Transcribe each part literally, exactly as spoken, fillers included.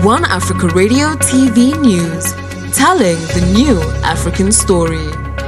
One Africa Radio T V News, telling the new African story.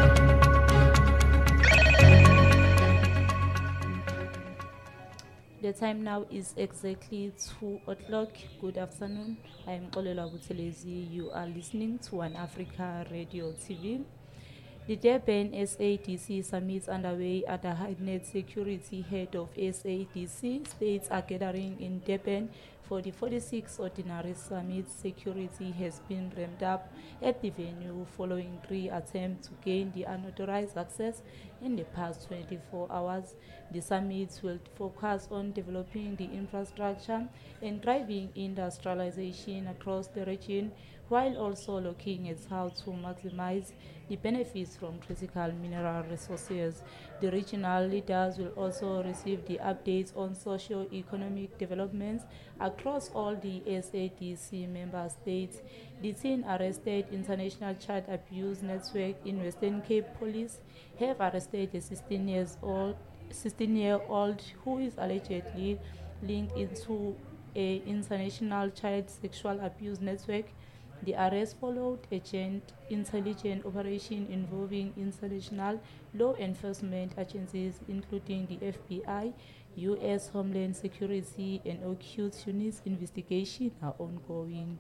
The time now is exactly two o'clock. Good afternoon. I am Kolelo Buthelezi. You are listening to One Africa Radio T V. The Durban S A D C summit underway at the heightened security head of S A D C. States are gathering in Durban for the forty-sixth Ordinary Summit. Security has been ramped up at the venue following three attempts to gain the unauthorized access in the past twenty-four hours. The summit will focus on developing the infrastructure and driving industrialization across the region, while also looking at how to maximize the benefits from critical mineral resources. The regional leaders will also receive the updates on socio-economic developments across all the S A D C member states. The teen arrested International Child Abuse Network in Western Cape Police have arrested a sixteen-year-old sixteen-year-old who is allegedly linked into a international child sexual abuse network. The arrest followed a joint intelligence operation involving international law enforcement agencies, including the F B I, U S Homeland Security, and Occults units. Investigations are ongoing.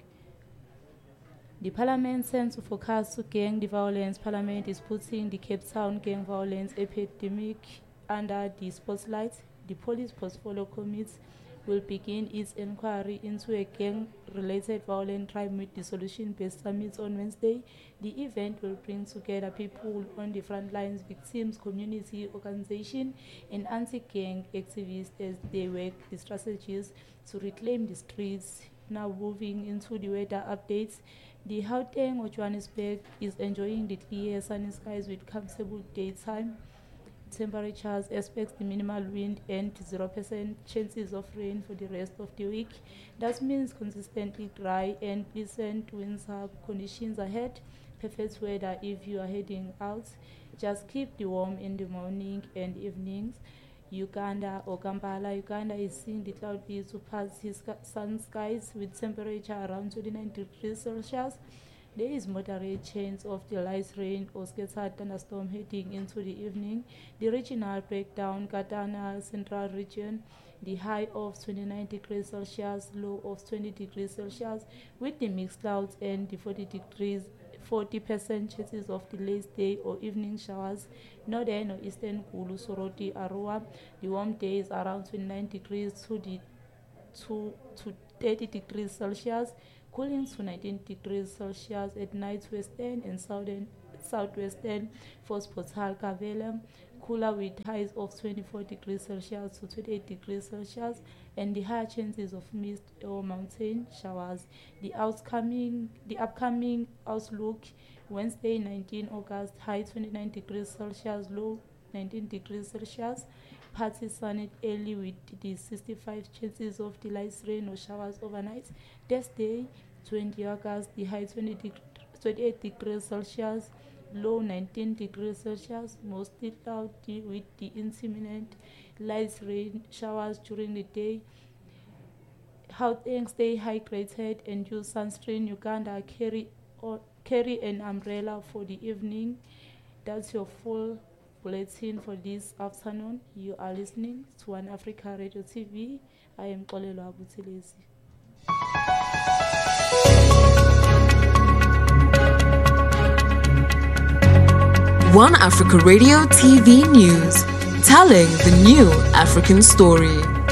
The Parliament sent to focus to gang the violence. Parliament is putting the Cape Town gang violence epidemic under the spotlight. The Police Portfolio Committee will begin its inquiry into a gang-related violent crime with the solution-based summit on Wednesday. The event will bring together people on the front lines, victims, community organizations, and anti-gang activists as they work the strategies to reclaim the streets. Now moving into the weather updates. The Gauteng or Johannesburg is enjoying the clear sunny skies with comfortable daytime temperatures. Expect the minimal wind and zero percent chances of rain for the rest of the week. That means consistently dry and pleasant winter conditions ahead. Perfect weather if you are heading out. Just keep the warm in the morning and evenings. Uganda or Kampala, Uganda is seeing the cloudy to pass his sun skies with temperature around twenty-nine degrees Celsius. There is moderate chance of the light rain or scattered thunderstorm heading into the evening. The regional breakdown: Katana Central Region, the high of twenty-nine degrees Celsius, low of twenty degrees Celsius, with the mixed clouds and the forty degrees, forty percent chances of the late day or evening showers. Northern or eastern Kulu, Soroti, Arua, the warm days around twenty-nine degrees to the to to thirty degrees Celsius. Cooling to nineteen degrees Celsius at night. Western and southern southwestern for Portal Kavela, cooler with highs of twenty-four degrees Celsius to twenty-eight degrees Celsius, and the higher chances of mist or mountain showers. The outcoming the upcoming outlook: Wednesday, nineteenth August, high twenty-nine degrees Celsius, low nineteen degrees Celsius. Partly sunny early with the sixty-five chances of the light rain or showers overnight. Thursday, twentieth August, the high twenty-eight degrees Celsius, low nineteen degrees Celsius, mostly cloudy with the intermittent light rain showers during the day. Gauteng, stay hydrated and use sunscreen. Uganda, carry or carry an umbrella for the evening. That's your full bulletin for this afternoon. You are listening to One Africa Radio T V. I am Kolelo Buthelezi. One Africa Radio T V News, telling the new African story.